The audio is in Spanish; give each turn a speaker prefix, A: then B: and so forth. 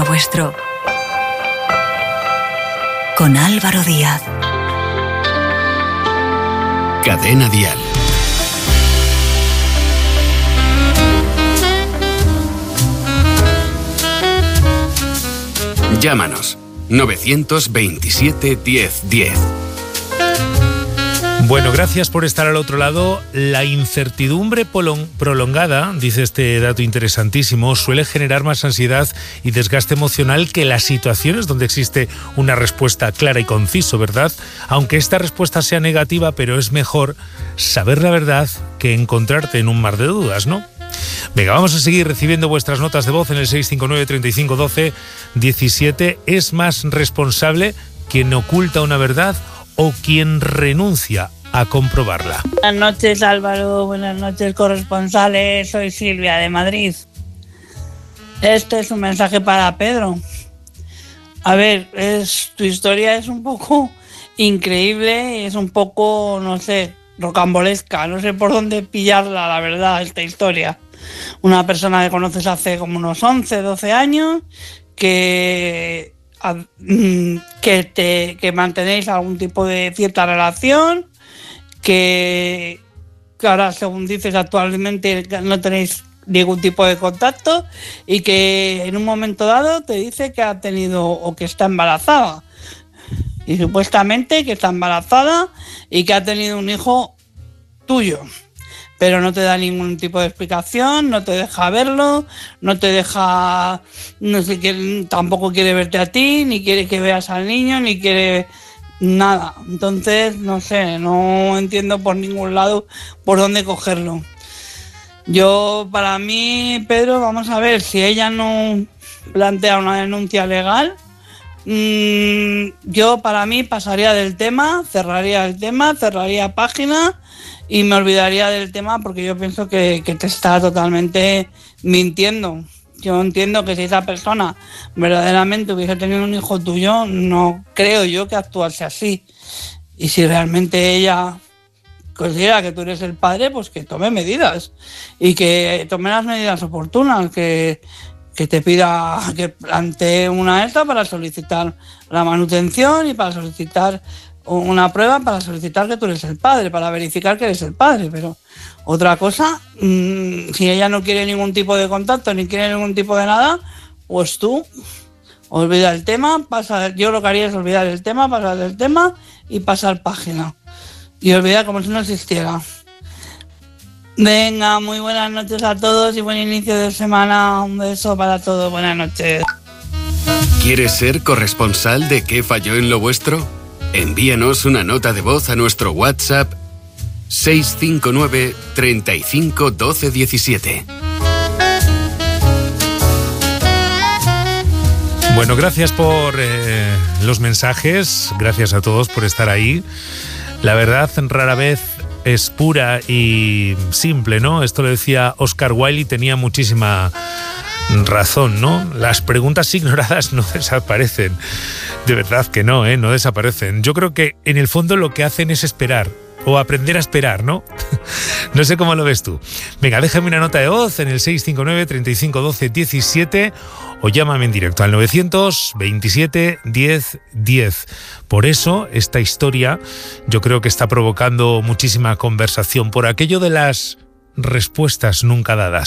A: lo vuestro. Con Álvaro Díaz.
B: Cadena Dial. Llámanos 927 10 10.
C: Bueno, gracias por estar al otro lado. La incertidumbre prolongada, dice este dato interesantísimo, suele generar más ansiedad y desgaste emocional que las situaciones donde existe una respuesta clara y conciso, ¿verdad? Aunque esta respuesta sea negativa, pero es mejor saber la verdad que encontrarte en un mar de dudas, ¿no? Venga, vamos a seguir recibiendo vuestras notas de voz en el 659 35 12 17. ¿Es más responsable quien oculta una verdad o quien renuncia a comprobarla?
D: Buenas noches, Álvaro. Buenas noches, corresponsales. Soy Silvia de Madrid. Este es un mensaje para Pedro. A ver, tu historia es un poco increíble, es un poco, no sé, rocambolesca. No sé por dónde pillarla, la verdad, esta historia. Una persona que conoces hace como unos 11, 12 años, que mantenéis algún tipo de cierta relación, que ahora, según dices, actualmente no tenéis ningún tipo de contacto, y que en un momento dado te dice que ha tenido o que está embarazada, y supuestamente que está embarazada y que ha tenido un hijo tuyo, pero no te da ningún tipo de explicación, no te deja verlo, no te deja, no sé, que tampoco quiere verte a ti, ni quiere que veas al niño, ni quiere nada. Entonces, no sé, no entiendo por ningún lado por dónde cogerlo. Yo, para mí, Pedro, vamos a ver, si ella no plantea una denuncia legal, yo, para mí, pasaría del tema, cerraría página y me olvidaría del tema, porque yo pienso que te está totalmente mintiendo. Yo entiendo que si esa persona verdaderamente hubiese tenido un hijo tuyo, no creo yo que actuase así. Y si realmente ella considera que tú eres el padre, pues que tome medidas. Y que tome las medidas oportunas, que te pida, que plantee una esta para solicitar la manutención y para solicitar una prueba, para solicitar que tú eres el padre, para verificar que eres el padre. Pero otra cosa, si ella no quiere ningún tipo de contacto ni quiere ningún tipo de nada, pues tú olvida el tema, yo lo que haría es olvidar el tema, pasar del tema y pasar página. Y olvidar como si no existiera. Venga, muy buenas noches a todos y buen inicio de semana. Un beso para todos, buenas noches.
B: ¿Quieres ser corresponsal de ¿Qué falló en lo vuestro? Envíanos una nota de voz a nuestro WhatsApp 659 35 12 17.
C: Bueno, gracias por los mensajes, gracias a todos por estar ahí. La verdad rara vez es pura y simple, ¿no? Esto lo decía Oscar Wilde y tenía muchísima razón, ¿no? Las preguntas ignoradas no desaparecen. De verdad que no, no desaparecen. Yo creo que en el fondo lo que hacen es esperar, o aprender a esperar, ¿no? No sé cómo lo ves tú. Venga, déjame una nota de voz en el 659 35 12 17 o llámame en directo al 927 10 10. Por eso, esta historia yo creo que está provocando muchísima conversación por aquello de las respuestas nunca dadas.